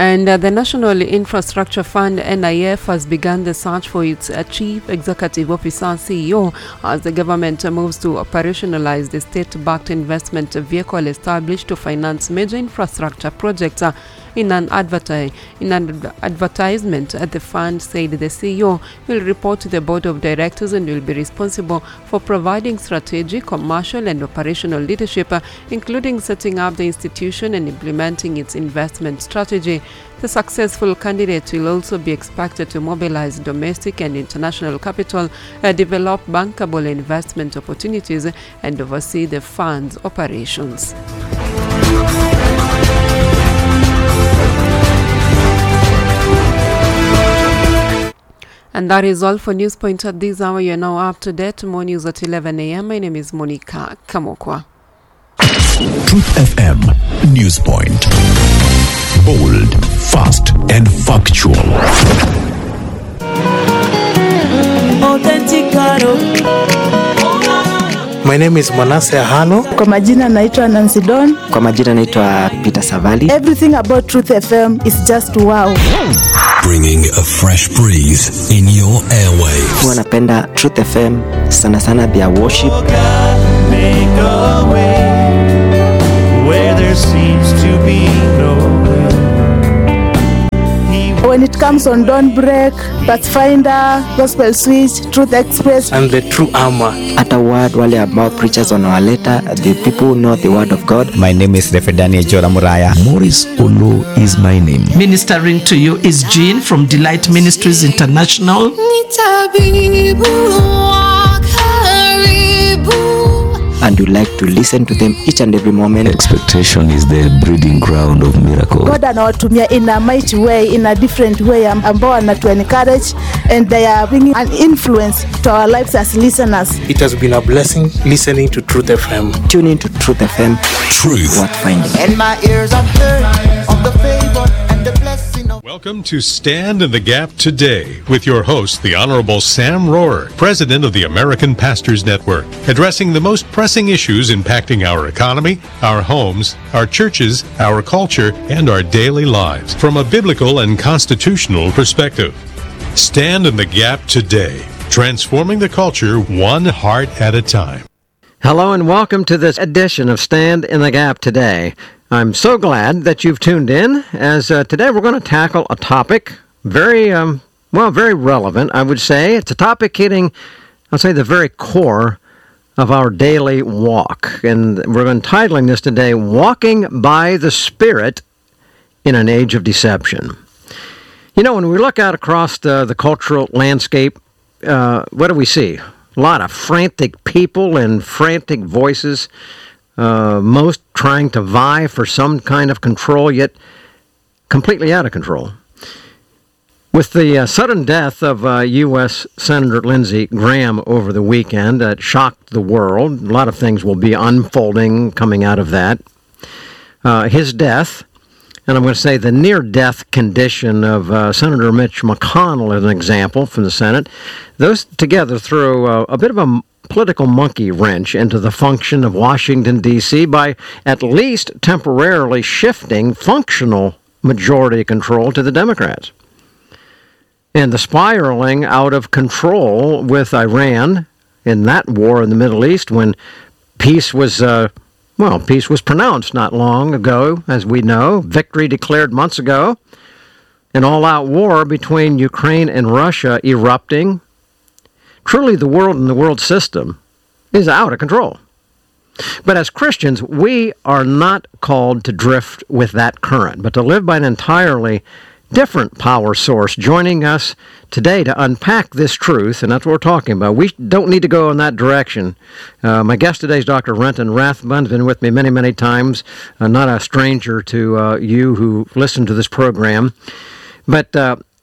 And the National Infrastructure Fund (NIF) has begun the search for its Chief Executive Officer (CEO) as the government moves to operationalize the state-backed investment vehicle established to finance major infrastructure projects. In an advertisement, the fund said the CEO will report to the board of directors and will be responsible for providing strategic, commercial, and operational leadership, including setting up the institution and implementing its investment strategy. The successful candidate will also be expected to mobilize domestic and international capital, develop bankable investment opportunities, and oversee the fund's operations. And that is all for News Point at this hour. You are now up to date. More news at 11 a.m. My name is Monica Kamokwa. Truth FM News Point. Bold, fast, and factual. My name is Manasseh Ahano. Kwa majina naitwa Nancy Don. Kwa majina naitwa Peter Savali. Everything about Truth FM is just wow. Bringing a fresh breeze in your airwaves. Huwa napenda Truth FM sana sana their worship. Make a way where there seems to be no way. When it comes on Dawn Break, Pathfinder, Gospel Switch, Truth Express, And the True Armor. At a word wale about preachers on our letter, the people who know the word of God. My name is Reverend Daniel Jora Muraya. Maurice Olo is my name. Ministering to you is Jean from Delight Ministries International. And you like to listen to them each and every moment. Expectation is the breeding ground of miracle. God anawatumia in a mighty way, in a different way, ambao wanatu encourage, and they are bringing an influence to our lives as listeners. It has been a blessing listening to Truth FM. Tune in to Truth FM. Truth. Worth finding. And my ears have heard of the favor and the blessing of... Welcome to Stand in the Gap Today with your host, the Honorable Sam Rohrer, President of the American Pastors Network, addressing the most pressing issues impacting our economy, our homes, our churches, our culture, and our daily lives from a biblical and constitutional perspective. Stand in the Gap Today, transforming the culture one heart at a time. Hello and welcome to this edition of Stand in the Gap Today. I'm so glad that you've tuned in, as today we're going to tackle a topic very relevant, I would say. It's a topic hitting, I'll say, the very core of our daily walk. And we're entitling this today, Walking by the Spirit in an Age of Deception. You know, when we look out across the cultural landscape, what do we see? A lot of frantic people and frantic voices, most trying to vie for some kind of control, yet completely out of control. With the sudden death of U.S. Senator Lindsey Graham over the weekend, that shocked the world. A lot of things will be unfolding coming out of that. His death, and I'm going to say the near-death condition of Senator Mitch McConnell as an example from the Senate, those together throw a bit of a political monkey wrench into the function of Washington, D.C. by at least temporarily shifting functional majority control to the Democrats. And the spiraling out of control with Iran in that war in the Middle East when peace was pronounced not long ago, as we know, victory declared months ago, an all-out war between Ukraine and Russia erupting. Truly, the world and the world system is out of control. But as Christians, we are not called to drift with that current, but to live by an entirely different power source joining us today to unpack this truth, and that's what we're talking about. We don't need to go in that direction. My guest today is Dr. Renton Rathbun. He's been with me many, many times, not a stranger to you who listen to this program. But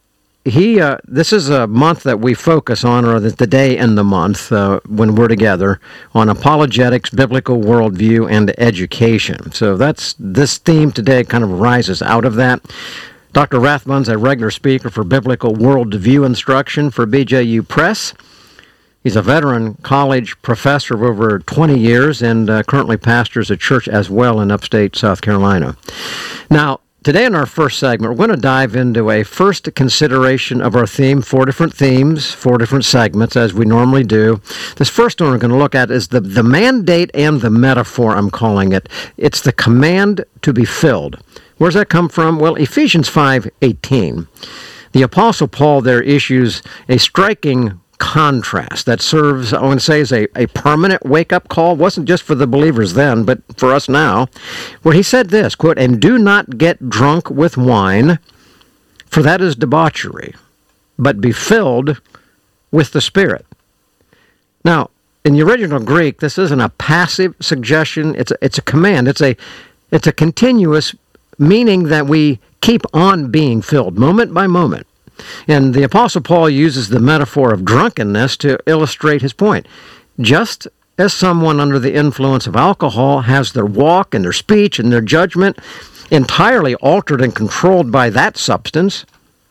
this is a month that we focus on, or the day in the month when we're together, on apologetics, biblical worldview, and education. So this theme today kind of rises out of that. Dr. Rathbun's a regular speaker for biblical worldview instruction for BJU Press. He's a veteran college professor of over 20 years and currently pastors a church as well in upstate South Carolina. Now, today in our first segment, we're going to dive into a first consideration of our theme, 4 different themes, 4 different segments, as we normally do. This first one we're going to look at is the mandate and the metaphor, I'm calling it. It's the command to be filled. Where's that come from? Well, Ephesians 5:18. The Apostle Paul there issues a striking contrast that serves, I want to say, as a permanent wake-up call. It wasn't just for the believers then, but for us now, where he said this, quote, "And do not get drunk with wine, for that is debauchery, but be filled with the Spirit." Now, in the original Greek, this isn't a passive suggestion. It's a command. It's a continuous meaning that we keep on being filled moment by moment. And the Apostle Paul uses the metaphor of drunkenness to illustrate his point. Just as someone under the influence of alcohol has their walk and their speech and their judgment entirely altered and controlled by that substance,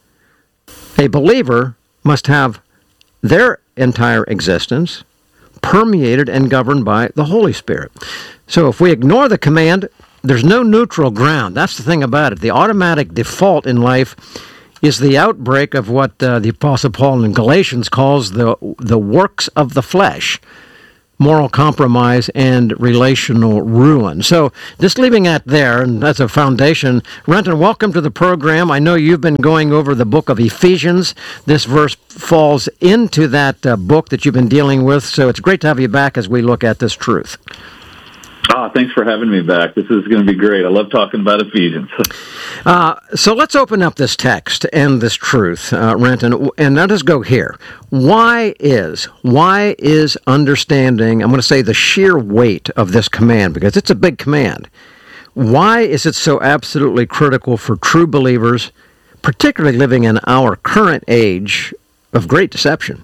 a believer must have their entire existence permeated and governed by the Holy Spirit. So if we ignore the command, there's no neutral ground. That's the thing about it. The automatic default in life is the outbreak of what the Apostle Paul in Galatians calls the works of the flesh, moral compromise and relational ruin. So just leaving that there, and that's a foundation. Renton, welcome to the program. I know you've been going over the book of Ephesians. This verse falls into that book that you've been dealing with, so it's great to have you back as we look at this truth. Thanks for having me back. This is going to be great. I love talking about Ephesians. So let's open up this text and this truth, Renton, and let us go here. Why is understanding, I'm going to say the sheer weight of this command, because it's a big command, why is it so absolutely critical for true believers, particularly living in our current age of great deception?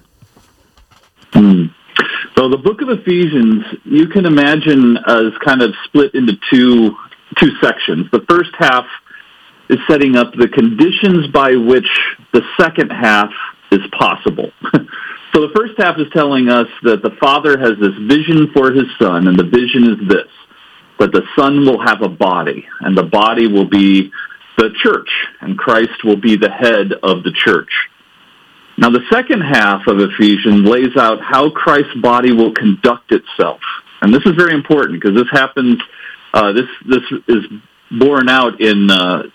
So the book of Ephesians, you can imagine as kind of split into two sections. The first half is setting up the conditions by which the second half is possible. So the first half is telling us that the Father has this vision for his Son, and the vision is this, that the Son will have a body, and the body will be the church, and Christ will be the head of the church. Now, the second half of Ephesians lays out how Christ's body will conduct itself. And this is very important because this happens, this is borne out in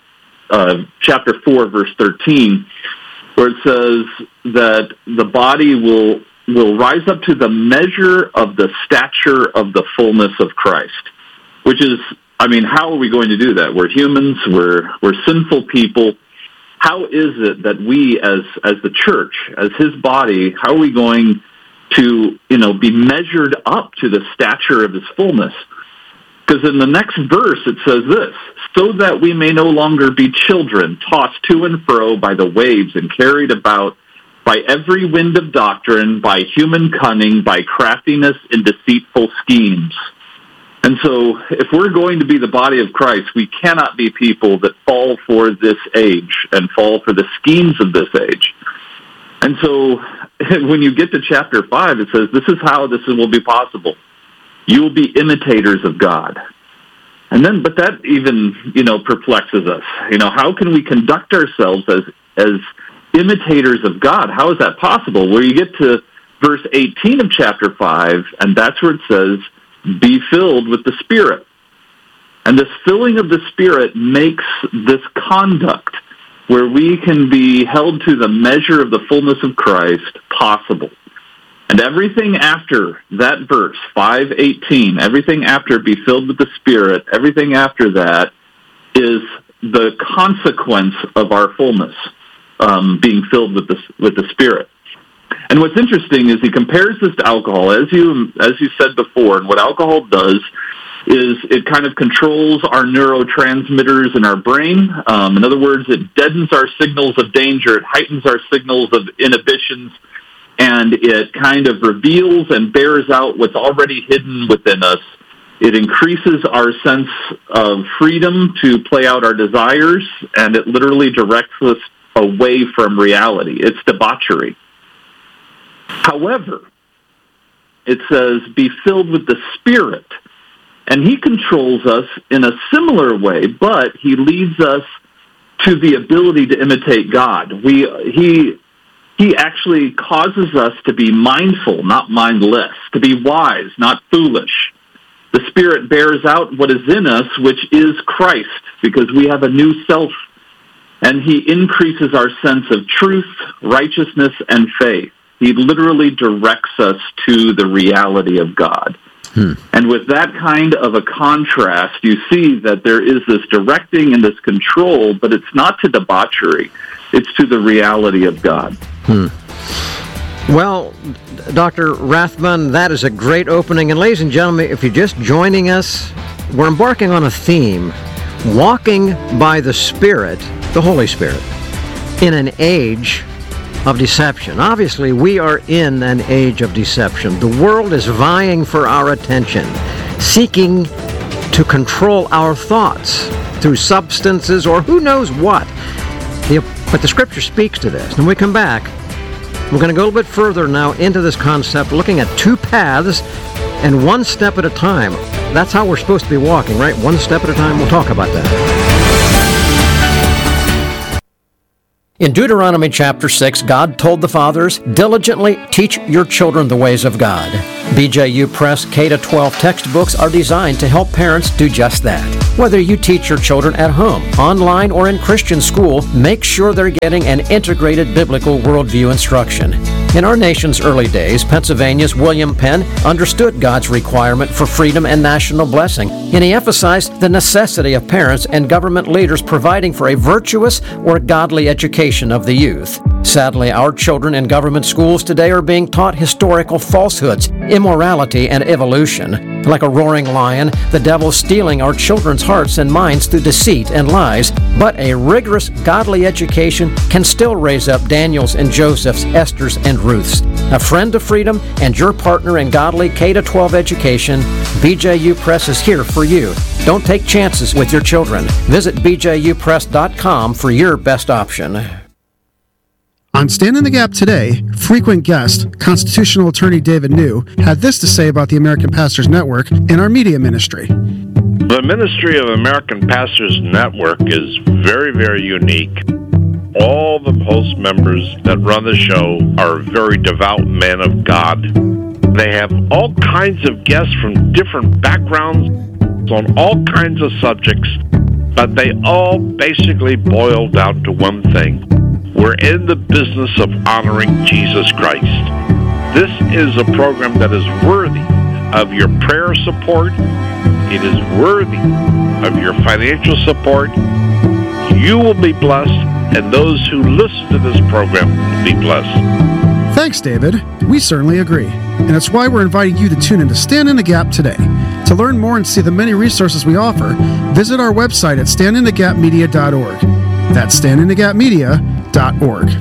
chapter 4, verse 13, where it says that the body will rise up to the measure of the stature of the fullness of Christ, which is, how are we going to do that? We're humans, we're sinful people. How is it that we, as the church, as his body, how are we going to, be measured up to the stature of his fullness? Because in the next verse it says this, so that we may no longer be children, tossed to and fro by the waves and carried about by every wind of doctrine, by human cunning, by craftiness and deceitful schemes. And so, if we're going to be the body of Christ, we cannot be people that fall for this age and fall for the schemes of this age. And so, when you get to chapter 5, it says, this is how this will be possible. You will be imitators of God. And then, but that even, perplexes us. How can we conduct ourselves as imitators of God? How is that possible? Well, you get to verse 18 of chapter 5, and that's where it says, be filled with the Spirit. And this filling of the Spirit makes this conduct where we can be held to the measure of the fullness of Christ possible. And everything after that verse, 5:18, everything after be filled with the Spirit, everything after that is the consequence of our fullness, being filled with the Spirit. And what's interesting is he compares this to alcohol. As you said before, and what alcohol does is it kind of controls our neurotransmitters in our brain. In other words, it deadens our signals of danger, it heightens our signals of inhibitions, and it kind of reveals and bears out what's already hidden within us. It increases our sense of freedom to play out our desires, and it literally directs us away from reality. It's debauchery. However, it says, be filled with the Spirit. And he controls us in a similar way, but he leads us to the ability to imitate God. He actually causes us to be mindful, not mindless, to be wise, not foolish. The Spirit bears out what is in us, which is Christ, because we have a new self, and He increases our sense of truth, righteousness, and faith. He literally directs us to the reality of God. And with that kind of a contrast, you see that there is this directing and this control, but it's not to debauchery. It's to the reality of God. Well, Dr. Rathbun, that is a great opening. And ladies and gentlemen, if you're just joining us, we're embarking on a theme, walking by the Spirit, the Holy Spirit, in an age of deception. Obviously, we are in an age of deception. The world is vying for our attention, seeking to control our thoughts through substances or who knows what. But the Scripture speaks to this. And when we come back, we're going to go a little bit further now into this concept, looking at two paths and one step at a time. That's how we're supposed to be walking, right? One step at a time. We'll talk about that. In Deuteronomy chapter 6, God told the fathers, "Diligently teach your children the ways of God." BJU Press K-12 textbooks are designed to help parents do just that. Whether you teach your children at home, online, or in Christian school, make sure they're getting an integrated biblical worldview instruction. In our nation's early days, Pennsylvania's William Penn understood God's requirement for freedom and national blessing, and he emphasized the necessity of parents and government leaders providing for a virtuous or godly education of the youth. Sadly, our children in government schools today are being taught historical falsehoods, immorality, and evolution. Like a roaring lion, the devil's stealing our children's hearts and minds through deceit and lies. But a rigorous, godly education can still raise up Daniels and Josephs, Esthers and Ruths. A friend to freedom and your partner in godly K-12 education, BJU Press is here for you. Don't take chances with your children. Visit bjupress.com for your best option. On Stand in the Gap today, frequent guest, constitutional attorney David New, had this to say about the American Pastors Network and our media ministry. The Ministry of American Pastors Network is very, very unique. All the host members that run the show are very devout men of God. They have all kinds of guests from different backgrounds on all kinds of subjects, but they all basically boil down to one thing. We're in the business of honoring Jesus Christ. This is a program that is worthy of your prayer support. It is worthy of your financial support. You will be blessed, and those who listen to this program will be blessed. Thanks, David. We certainly agree. And that's why we're inviting you to tune in to Stand in the Gap today. To learn more and see the many resources we offer, visit our website at standinthegapmedia.org. That's standinthegapmedia.org.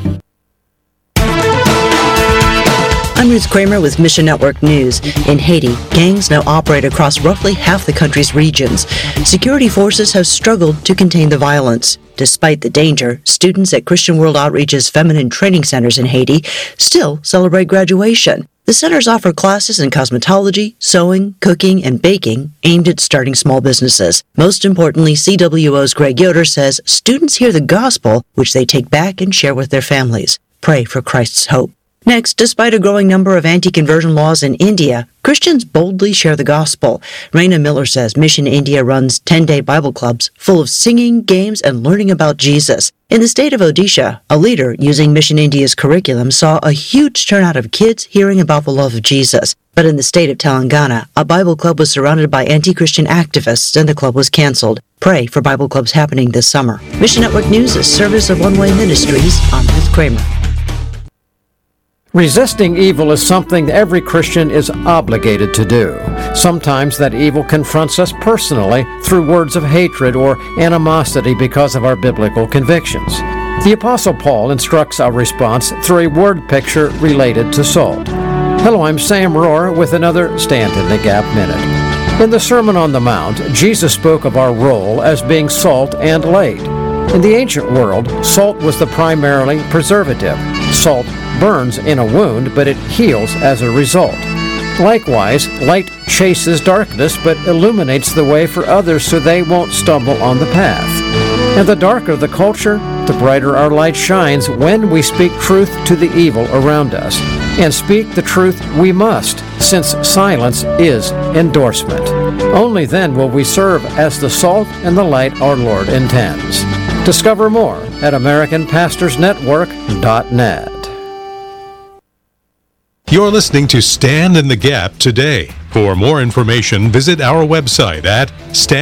I'm Ruth Kramer with Mission Network News. In Haiti, gangs now operate across roughly half the country's regions. Security forces have struggled to contain the violence. Despite the danger, students at Christian World Outreach's feminine training centers in Haiti still celebrate graduation. The centers offer classes in cosmetology, sewing, cooking, and baking aimed at starting small businesses. Most importantly, CWO's Greg Yoder says students hear the gospel, which they take back and share with their families. Pray for Christ's hope. Next, despite a growing number of anti-conversion laws in India, Christians boldly share the gospel. Raina Miller says Mission India runs 10-day Bible clubs full of singing, games, and learning about Jesus. In the state of Odisha, a leader using Mission India's curriculum saw a huge turnout of kids hearing about the love of Jesus. But in the state of Telangana, a Bible club was surrounded by anti-Christian activists and the club was canceled. Pray for Bible clubs happening this summer. Mission Network News is service of One Way Ministries. I'm Ruth Kramer. Resisting evil is something every Christian is obligated to do. Sometimes that evil confronts us personally through words of hatred or animosity because of our biblical convictions. The Apostle Paul instructs our response through a word picture related to salt. Hello, I'm Sam Rohr with another Stand in the Gap Minute. In the Sermon on the Mount, Jesus spoke of our role as being salt and light. In the ancient world, salt was the primarily preservative. Salt burns in a wound, but it heals as a result. Likewise, light chases darkness, but illuminates the way for others so they won't stumble on the path. And the darker the culture, the brighter our light shines when we speak truth to the evil around us. And speak the truth we must, since silence is endorsement. Only then will we serve as the salt and the light our Lord intends. Discover more at AmericanPastorsNetwork.net. You're listening to Stand in the Gap today. For more information, visit our website at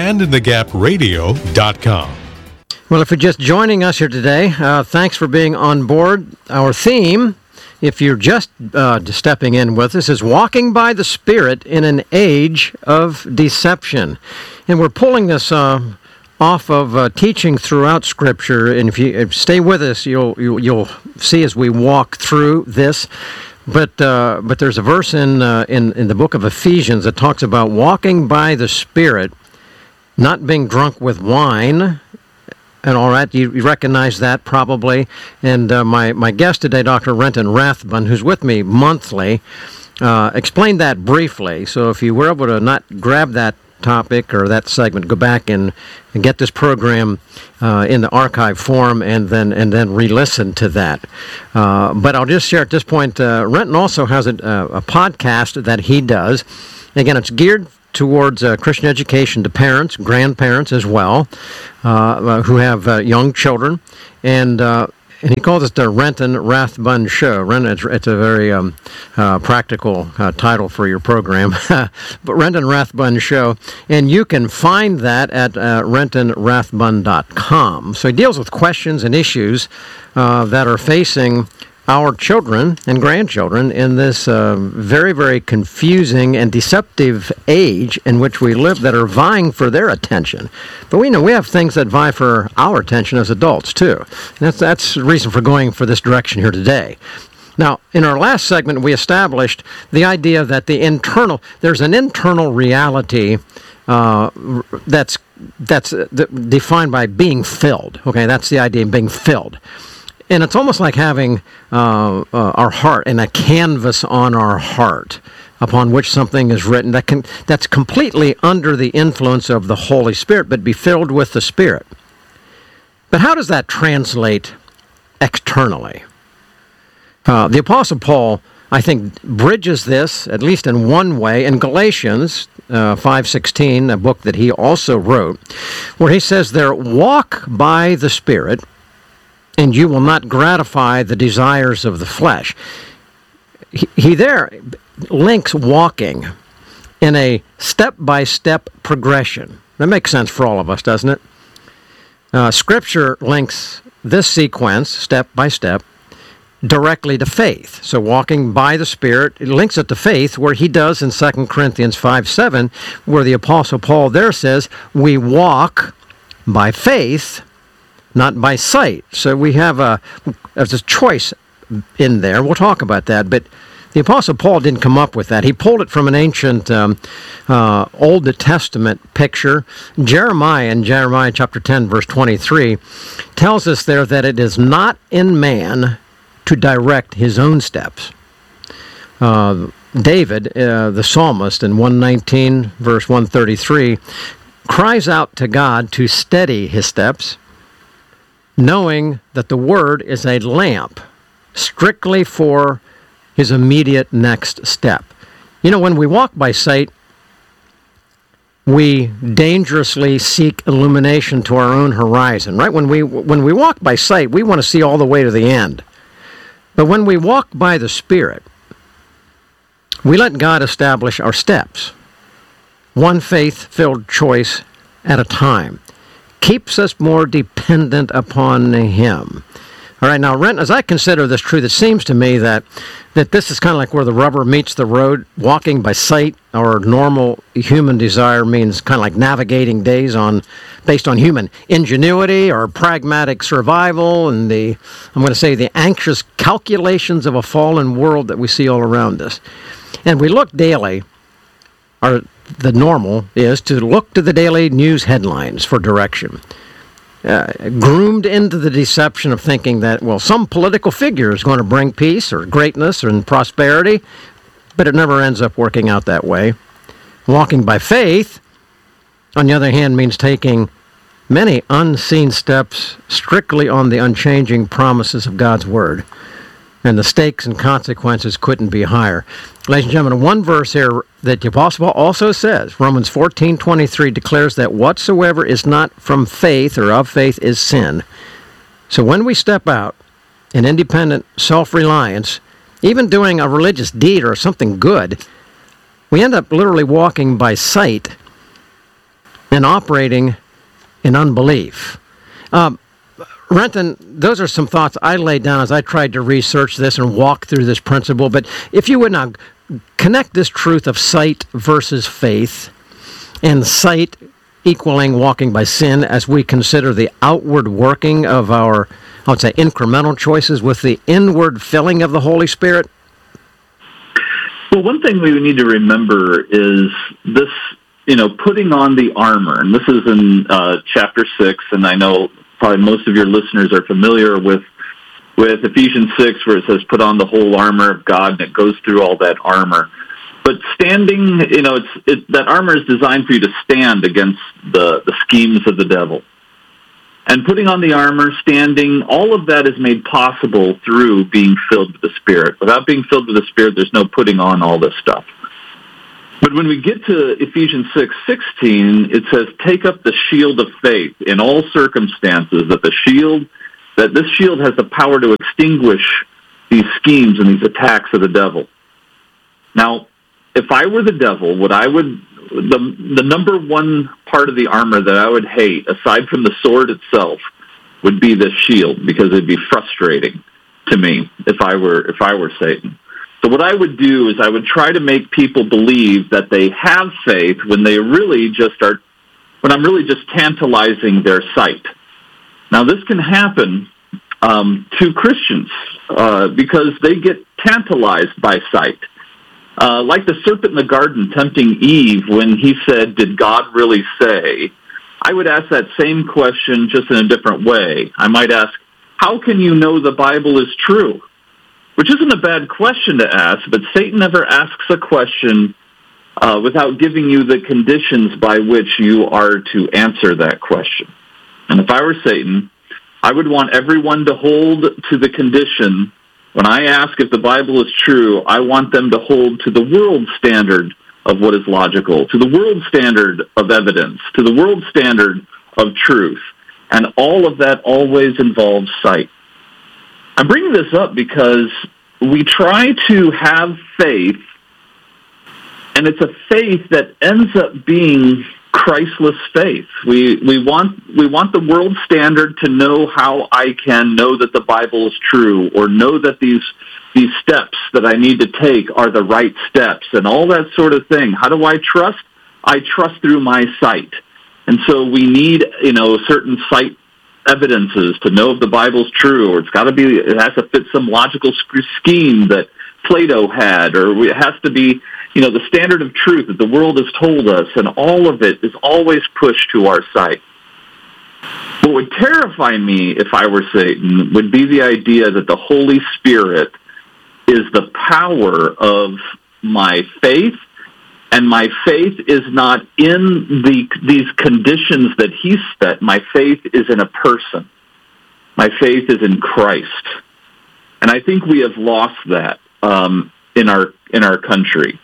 standinthegapradio.com. Well, if you're just joining us here today, thanks for being on board. Our theme, if you're just stepping in with us, is Walking by the Spirit in an Age of Deception. And we're pulling this off of teaching throughout Scripture. And if you stay with us, you'll see as we walk through this. But there's a verse in the book of Ephesians that talks about walking by the Spirit, not being drunk with wine. And all right, you recognize that probably. And my guest today, Dr. Renton Rathbun, who's with me monthly, explained that briefly. So if you were able to not grab that topic or that segment, go back and get this program in the archive form and then re-listen to that. But I'll just share at this point, Renton also has a podcast that he does. Again, it's geared towards Christian education to parents, grandparents as well, who have young children, and he calls it the Renton Rathbun Show. It's a very practical title for your program, but Renton Rathbun Show, and you can find that at rentonrathbun.com. So he deals with questions and issues that are facing our children and grandchildren in this very, very confusing and deceptive age in which we live that are vying for their attention. But we know we have things that vie for our attention as adults, too. And that's the reason for going for this direction here today. Now, in our last segment, we established the idea that there's an internal reality that's defined by being filled. Okay, that's the idea of being filled. And it's almost like having our heart and a canvas on our heart upon which something is written that's completely under the influence of the Holy Spirit, but be filled with the Spirit. But how does that translate externally? The Apostle Paul, I think, bridges this, at least in one way, in Galatians 5:16, a book that he also wrote, where he says there, walk by the Spirit, and you will not gratify the desires of the flesh. He there links walking in a step-by-step progression. That makes sense for all of us, doesn't it? Scripture links this sequence, step by step, directly to faith. So walking by the Spirit, it links it to faith, where he does in 2 Corinthians 5:7, where the Apostle Paul there says, we walk by faith, not by sight. So we have there's a choice in there. We'll talk about that. But the Apostle Paul didn't come up with that. He pulled it from an ancient Old Testament picture. Jeremiah, in Jeremiah chapter 10, verse 23, tells us there that it is not in man to direct his own steps. David, the psalmist, in 119, verse 133, cries out to God to steady his steps, knowing that the Word is a lamp strictly for his immediate next step. You know, when we walk by sight, we dangerously seek illumination to our own horizon, right? When we walk by sight, we want to see all the way to the end. But when we walk by the Spirit, we let God establish our steps, one faith-filled choice at a time. Keeps us more dependent upon Him. All right, now, Rent, as I consider this truth, it seems to me that this is kind of like where the rubber meets the road. Walking by sight or normal human desire means kind of like navigating days based on human ingenuity or pragmatic survival and the anxious calculations of a fallen world that we see all around us. And we look daily, or the normal is to look to the daily news headlines for direction. Groomed into the deception of thinking that, well, some political figure is going to bring peace or greatness and prosperity, but it never ends up working out that way. Walking by faith, on the other hand, means taking many unseen steps strictly on the unchanging promises of God's Word. And the stakes and consequences couldn't be higher. Ladies and gentlemen, one verse here that the Apostle Paul also says, Romans 14:23 declares that whatsoever is not from faith or of faith is sin. So when we step out in independent self-reliance, even doing a religious deed or something good, we end up literally walking by sight and operating in unbelief. Renton, those are some thoughts I laid down as I tried to research this and walk through this principle. But if you would now connect this truth of sight versus faith, and sight equaling walking by sin as we consider the outward working of our, I would say, incremental choices with the inward filling of the Holy Spirit? Well, one thing we need to remember is this, putting on the armor. And this is in chapter 6, and I know probably most of your listeners are familiar with Ephesians 6, where it says, put on the whole armor of God, and it goes through all that armor. But standing, that armor is designed for you to stand against the schemes of the devil. And putting on the armor, standing, all of that is made possible through being filled with the Spirit. Without being filled with the Spirit, there's no putting on all this stuff. But when we get to Ephesians 6:16, it says, take up the shield of faith in all circumstances, that this shield has the power to extinguish these schemes and these attacks of the devil. Now, if I were the devil, the number one part of the armor that I would hate, aside from the sword itself, would be the shield, because it'd be frustrating to me if I were Satan. So what I would do is I would try to make people believe that they have faith when I'm really just tantalizing their sight. Now, this can happen to Christians because they get tantalized by sight. Like the serpent in the garden tempting Eve when he said, did God really say? I would ask that same question just in a different way. I might ask, how can you know the Bible is true? Which isn't a bad question to ask, but Satan never asks a question without giving you the conditions by which you are to answer that question. And if I were Satan, I would want everyone to hold to the condition. When I ask if the Bible is true, I want them to hold to the world standard of what is logical, to the world standard of evidence, to the world standard of truth. And all of that always involves sight. I'm bringing this up because we try to have faith, and it's a faith that ends up being Christless faith. We want the world standard to know how I can know that the Bible is true, or know that these steps that I need to take are the right steps, and all that sort of thing. How do I trust? I trust through my sight. And so we need, certain sight evidences to know if the Bible's true, or it has to fit some logical scheme that Plato had, or it has to be, the standard of truth that the world has told us, and all of it is always pushed to our sight. What would terrify me if I were Satan would be the idea that the Holy Spirit is the power of my faith, and my faith is not in these conditions that he set. My faith is in a person. My faith is in Christ. And I think we have lost that in our country.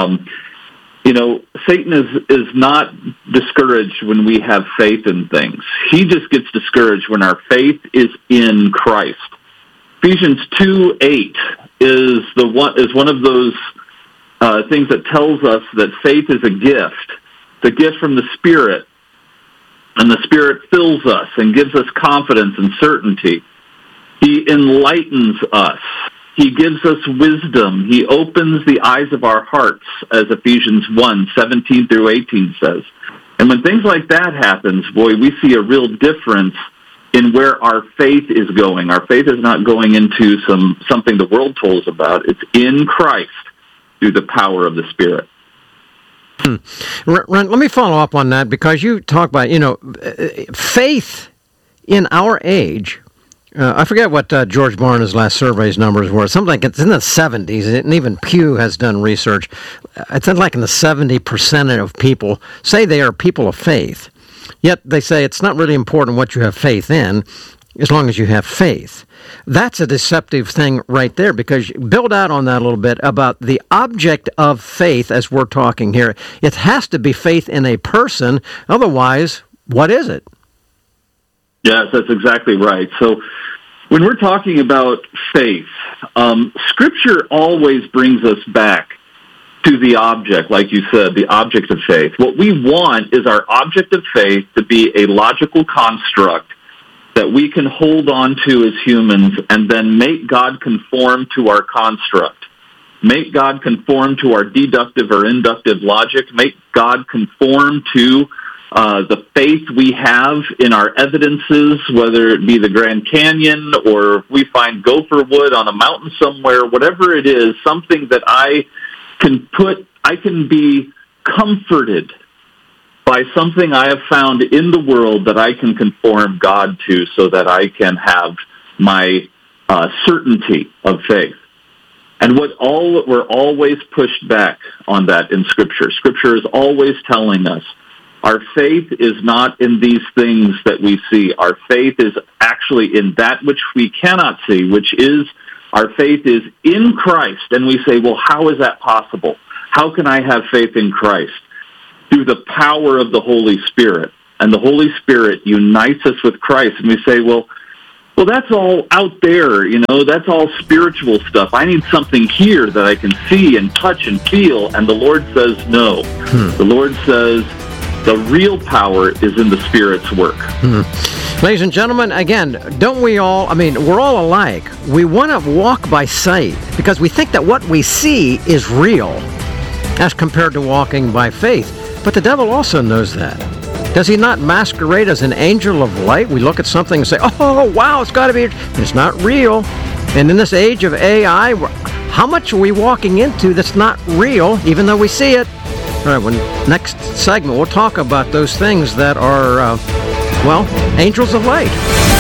Satan is not discouraged when we have faith in things. He just gets discouraged when our faith is in Christ. Ephesians 2:8 is one of those things that tells us that faith is a gift. It's a gift from the Spirit, and the Spirit fills us and gives us confidence and certainty. He enlightens us. He gives us wisdom. He opens the eyes of our hearts, as Ephesians 1:17 through 18 says. And when things like that happens, boy, we see a real difference in where our faith is going. Our faith is not going into something the world told us about. It's in Christ through the power of the Spirit. Ren, let me follow up on that, because you talk about, faith in our age. I forget what George Barna's last survey's numbers were. Something like it's in the 70s, and even Pew has done research. It's like in the 70% of people say they are people of faith. Yet they say it's not really important what you have faith in, as long as you have faith. That's a deceptive thing right there, because build out on that a little bit about the object of faith as we're talking here. It has to be faith in a person. Otherwise, what is it? Yes, that's exactly right. So when we're talking about faith, Scripture always brings us back to the object, like you said, the object of faith. What we want is our object of faith to be a logical construct that we can hold on to as humans and then make God conform to our construct. Make God conform to our deductive or inductive logic. Make God conform to the faith we have in our evidences, whether it be the Grand Canyon or we find gopher wood on a mountain somewhere, whatever it is, something that I can be comforted by something I have found in the world that I can conform God to so that I can have my certainty of faith. And we're always pushed back on that in Scripture. Scripture is always telling us our faith is not in these things that we see. Our faith is actually in that which we cannot see, which is our faith is in Christ. And we say, well, how is that possible? How can I have faith in Christ? Through the power of the Holy Spirit. And the Holy Spirit unites us with Christ. And we say, well, that's all out there, that's all spiritual stuff. I need something here that I can see and touch and feel. And the Lord says, no. The Lord says, the real power is in the Spirit's work. Ladies and gentlemen, again, don't we all, we're all alike. We want to walk by sight because we think that what we see is real as compared to walking by faith. But the devil also knows that. Does he not masquerade as an angel of light? We look at something and say, oh, wow, it's got to be, it's not real. And in this age of AI, how much are we walking into that's not real, even though we see it? All right, next segment, we'll talk about those things that are, angels of light.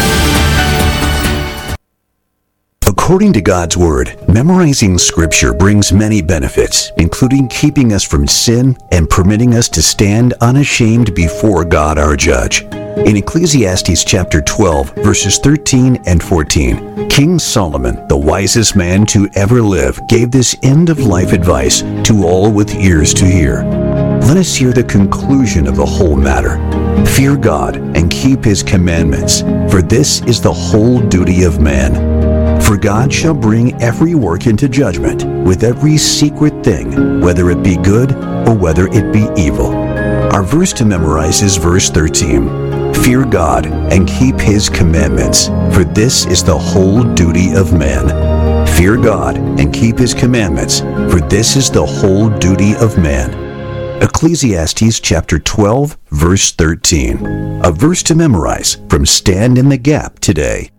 According to God's Word, memorizing Scripture brings many benefits, including keeping us from sin and permitting us to stand unashamed before God our Judge. In Ecclesiastes chapter 12, verses 13 and 14, King Solomon, the wisest man to ever live, gave this end-of-life advice to all with ears to hear. Let us hear the conclusion of the whole matter. Fear God and keep His commandments, for this is the whole duty of man. For God shall bring every work into judgment, with every secret thing, whether it be good or whether it be evil. Our verse to memorize is verse 13. Fear God and keep His commandments, for this is the whole duty of man. Fear God and keep His commandments, for this is the whole duty of man. Ecclesiastes chapter 12, verse 13. A verse to memorize from Stand in the Gap today.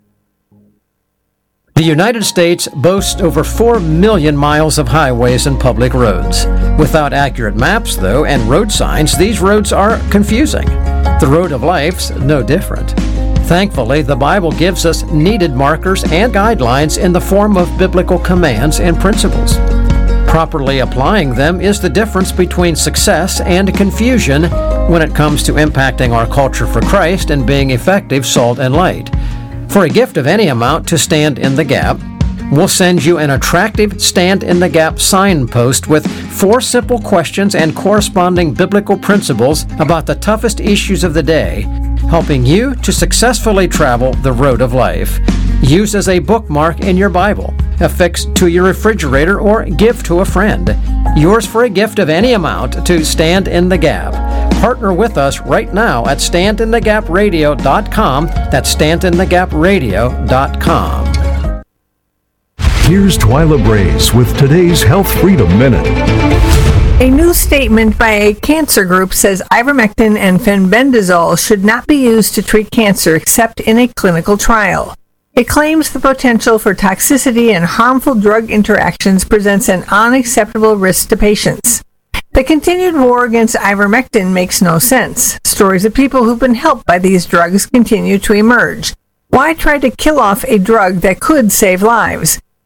The United States boasts over 4 million miles of highways and public roads. Without accurate maps, though, and road signs, these roads are confusing. The road of life's no different. Thankfully, the Bible gives us needed markers and guidelines in the form of biblical commands and principles. Properly applying them is the difference between success and confusion when it comes to impacting our culture for Christ and being effective salt and light. For a gift of any amount to Stand in the Gap, we'll send you an attractive Stand in the Gap signpost with 4 simple questions and corresponding biblical principles about the toughest issues of the day, helping you to successfully travel the road of life. Use as a bookmark in your Bible, affix to your refrigerator, or give to a friend. Yours for a gift of any amount to Stand in the Gap. Partner with us right now at standinthegapradio.com. That's standinthegapradio.com. Here's Twyla Brace with today's Health Freedom Minute. A new statement by a cancer group says ivermectin and fenbendazole should not be used to treat cancer except in a clinical trial. It claims the potential for toxicity and harmful drug interactions presents an unacceptable risk to patients. The continued war against ivermectin makes no sense. Stories of people who've been helped by these drugs continue to emerge. Why try to kill off a drug that could save lives?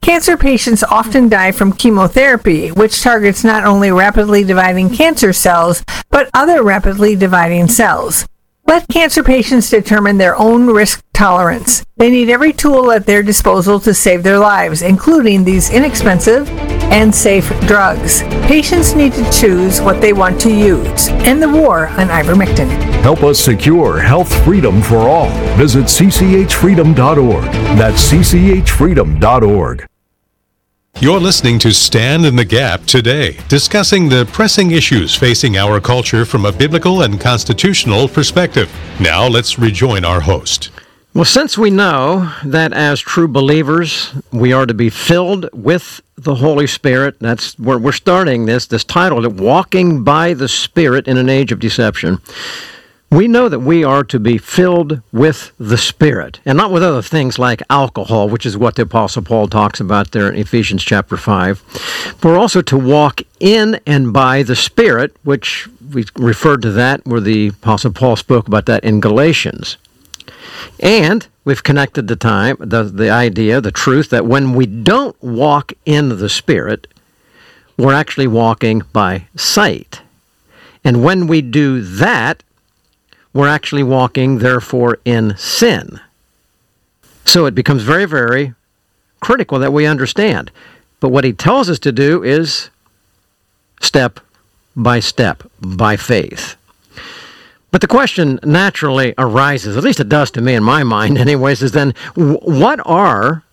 Cancer patients often die from chemotherapy, which targets not only rapidly dividing cancer cells, but other rapidly dividing cells. Let cancer patients determine their own risk tolerance. They need every tool at their disposal to save their lives, including these inexpensive and safe drugs. Patients need to choose what they want to use. End the war on ivermectin. Help us secure health freedom for all. Visit cchfreedom.org. That's cchfreedom.org. You're listening to Stand in the Gap today, discussing the pressing issues facing our culture from a biblical and constitutional perspective. Now let's rejoin our host. Well, since we know that as true believers, we are to be filled with the Holy Spirit, that's where we're starting this title, Walking by the Spirit in an Age of Deception. We know that we are to be filled with the Spirit, and not with other things like alcohol, which is what the Apostle Paul talks about there in Ephesians chapter 5. But we're also to walk in and by the Spirit, which we referred to that where the Apostle Paul spoke about that in Galatians. And we've connected the idea, the truth, that when we don't walk in the Spirit, we're actually walking by sight. And when we do that, we're actually walking, therefore, in sin. So it becomes very, very critical that we understand. But what he tells us to do is step by step, by faith. But the question naturally arises, at least it does to me in my mind anyways, is then what are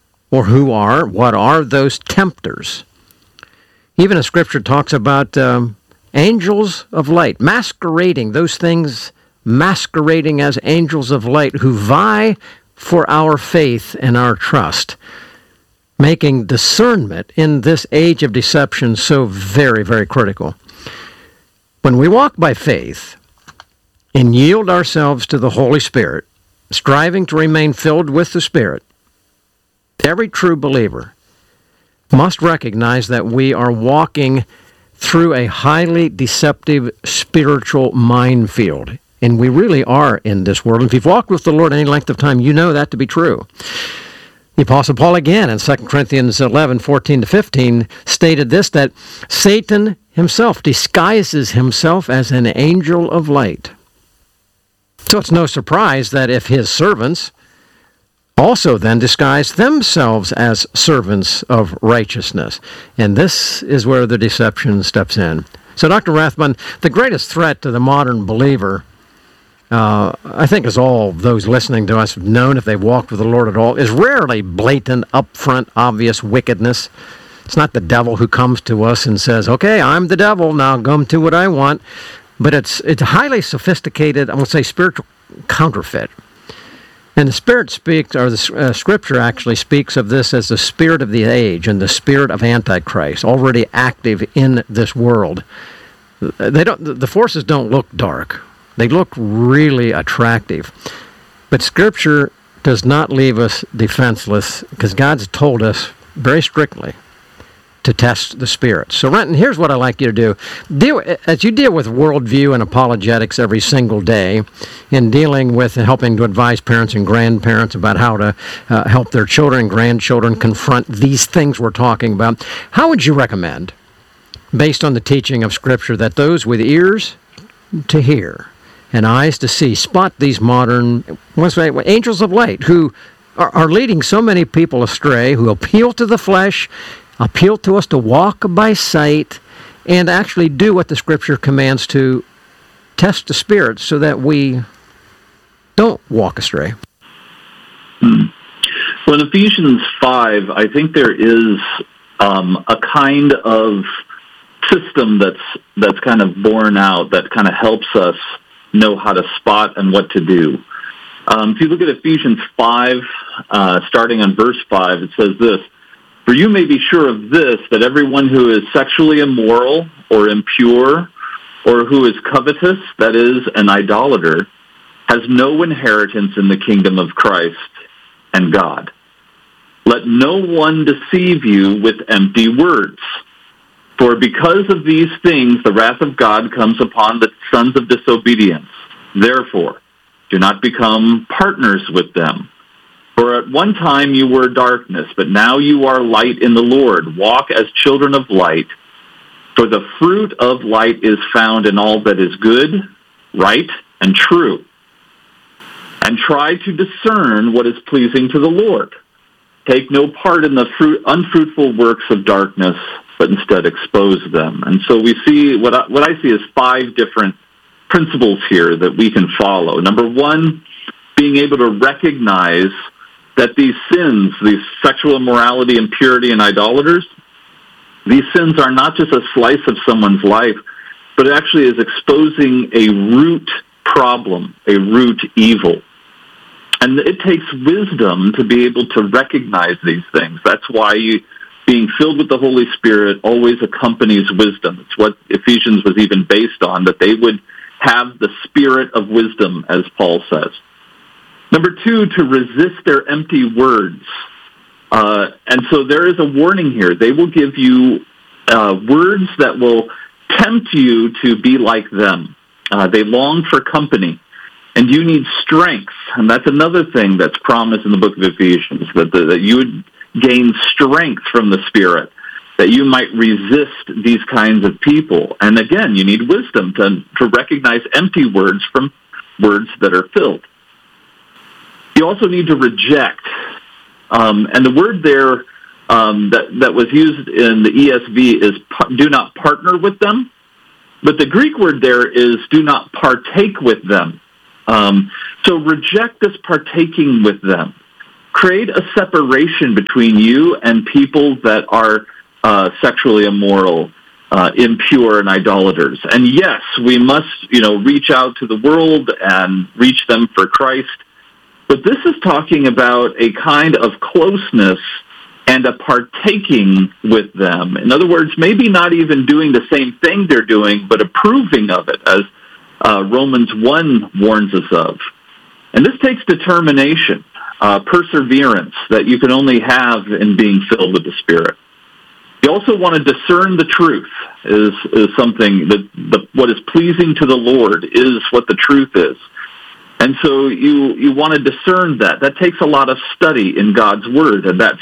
those tempters? Even as Scripture talks about angels of light, masquerading, those things masquerading as angels of light who vie for our faith and our trust, making discernment in this age of deception so very, very critical. When we walk by faith and yield ourselves to the Holy Spirit, striving to remain filled with the Spirit, every true believer must recognize that we are walking through a highly deceptive spiritual minefield. And we really are in this world. And if you've walked with the Lord any length of time, you know that to be true. The Apostle Paul again in 2 Corinthians 11, 14 to 15 stated this, that Satan himself disguises himself as an angel of light. So it's no surprise that if his servants also then disguise themselves as servants of righteousness. And this is where the deception steps in. So Dr. Rathbun, the greatest threat to the modern believer, I think as all those listening to us have known if they've walked with the Lord at all, is rarely blatant, upfront, obvious wickedness. It's not the devil who comes to us and says, okay, I'm the devil, now come to what I want. But it's highly sophisticated, I would say spiritual counterfeit. And the Spirit speaks, or the Scripture actually speaks of this as the spirit of the age and the spirit of Antichrist, already active in this world. The forces don't look dark. They look really attractive. But Scripture does not leave us defenseless because God's told us very strictly to test the spirits. So, Renton, here's what I'd like you to do. As you deal with worldview and apologetics every single day in dealing with and helping to advise parents and grandparents about how to help their children and grandchildren confront these things we're talking about, how would you recommend, based on the teaching of Scripture, that those with ears to hear and eyes to see spot these modern angels of light who are leading so many people astray, who appeal to the flesh, appeal to us to walk by sight, and actually do what the Scripture commands to test the spirits so that we don't walk astray? Well, in Ephesians 5, I think there is a kind of system that's kind of borne out that kind of helps us know how to spot and what to do. If you look at Ephesians 5, starting on verse 5, it says this, "For you may be sure of this, that everyone who is sexually immoral or impure or who is covetous, that is, an idolater, has no inheritance in the kingdom of Christ and God. Let no one deceive you with empty words. For because of these things, the wrath of God comes upon the sons of disobedience. Therefore, do not become partners with them. For at one time you were darkness, but now you are light in the Lord. Walk as children of light, for the fruit of light is found in all that is good, right, and true. And try to discern what is pleasing to the Lord. Take no part in the unfruitful works of darkness, but instead expose them. And so we see what I see as 5 different principles here that we can follow. Number 1, being able to recognize that these sins, these sexual immorality, impurity, and idolaters, these sins are not just a slice of someone's life, but it actually is exposing a root problem, a root evil. And it takes wisdom to be able to recognize these things. That's why being filled with the Holy Spirit always accompanies wisdom. It's what Ephesians was even based on, that they would have the spirit of wisdom, as Paul says. Number 2, to resist their empty words. And so there is a warning here. They will give you words that will tempt you to be like them. They long for company. And you need strength. And that's another thing that's promised in the book of Ephesians, that you would gain strength from the Spirit, that you might resist these kinds of people. And again, you need wisdom to recognize empty words from words that are filled. You also need to reject. And the word there that was used in the ESV is do not partner with them. But the Greek word there is do not partake with them. So reject this partaking with them. Create a separation between you and people that are sexually immoral, impure, and idolaters. And yes, we must, reach out to the world and reach them for Christ. But this is talking about a kind of closeness and a partaking with them. In other words, maybe not even doing the same thing they're doing, but approving of it, as Romans 1 warns us of. And this takes determination, perseverance, that you can only have in being filled with the Spirit. You also want to discern the truth, is something that what is pleasing to the Lord is what the truth is. And so you want to discern that. That takes a lot of study in God's Word, and that